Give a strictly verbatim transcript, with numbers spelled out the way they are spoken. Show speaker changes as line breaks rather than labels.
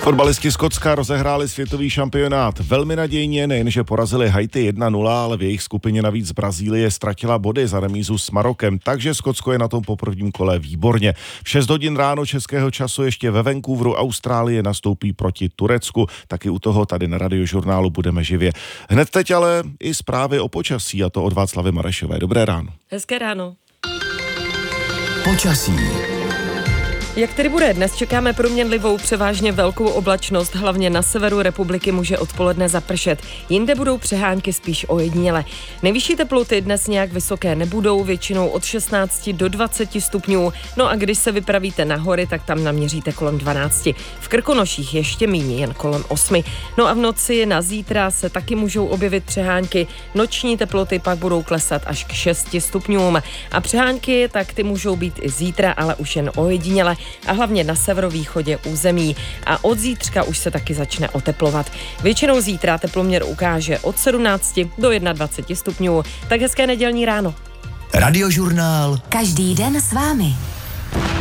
Fotbalisti Skotska rozehráli světový šampionát velmi nadějně, nejenže porazili Haiti jedna nula, ale v jejich skupině navíc Brazílie ztratila body za remízu s Marokem, takže Skotsko je na tom po prvním kole výborně. V šest hodin ráno českého času ještě ve Vancouveru Austrálie nastoupí proti Turecku, taky u toho tady na Radiožurnálu budeme živě. Hned teď ale i zprávy o počasí, a to od Václavy Marešové. Dobré ráno.
Hezké ráno.
Počasí.
Jak tedy bude? Dnes čekáme proměnlivou, převážně velkou oblačnost, hlavně na severu republiky může odpoledne zapršet. Jinde budou přehánky spíš ojediněle. Nejvyšší teploty dnes nějak vysoké nebudou, většinou od šestnácti do dvaceti stupňů. No a když se vypravíte na hory, tak tam naměříte kolem dvanácti. V Krkonoších ještě míň, jen kolem osmi. No a v noci na zítra se taky můžou objevit přehánky. Noční teploty pak budou klesat až k šesti stupňům. A přehánky, tak ty můžou být i zítra, ale už jen ojediněle. A hlavně na severovýchodě území. A od zítřka už se taky začne oteplovat. Většinou zítra teploměr ukáže od sedmnácti do dvaceti jednoho stupňů. Tak hezké nedělní ráno.
Radiožurnál.
Každý den s vámi.